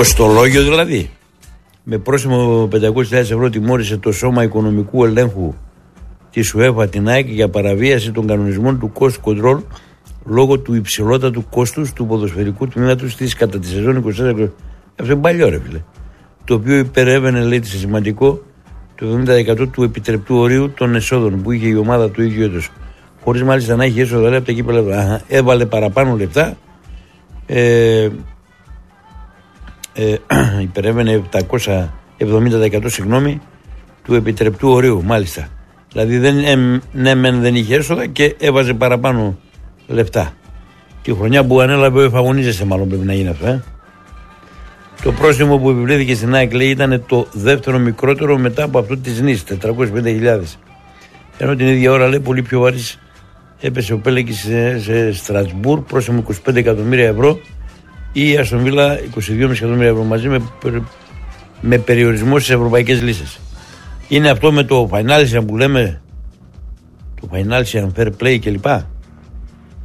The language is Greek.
Κοστολόγιο δηλαδή. Με πρόσημο 500.000 ευρώ τιμώρησε το Σώμα Οικονομικού Ελέγχου της UEFA την ΑΕΚ για παραβίαση των κανονισμών του cost control λόγω του υψηλότατου κόστους του ποδοσφαιρικού τμήματος της κατά τη σεζόν 24. Αυτό είναι παλιό, ρε φίλε. Το οποίο υπερεύαινε, λέει, σε σημαντικό το 70% του επιτρεπτού ορίου των εσόδων που είχε η ομάδα του ίδιου έτος. Χωρίς μάλιστα να έχει έσοδα από τα κύπελα. Έβαλε παραπάνω λεπτά. Υπερεύαινε 770% συγγνώμη του επιτρεπτού ορίου, μάλιστα. Δηλαδή δεν είχε έσοδα και έβαζε παραπάνω λεπτά. Τη χρονιά που ανέλαβε ο εφαγωνίζεσαι, μάλλον πρέπει να γίνει αυτό. Το πρόστιμο που επιβλήθηκε στην ΑΕΚ, λέει, ήταν το δεύτερο μικρότερο μετά από αυτό της ΝΙΣ, 450.000. Ενώ την ίδια ώρα, λέει, πολύ πιο βαρύς έπεσε ο Πέλεκης σε Στρασβούρ, πρόστιμο 25 εκατομμύρια ευρώ, ή η Αστον Βίλα 22,5 εκατομμύρια ευρώ, μαζί με περιορισμό στις ευρωπαϊκές λίστες. Είναι αυτό με το financial που λέμε, το financial fair play κλπ.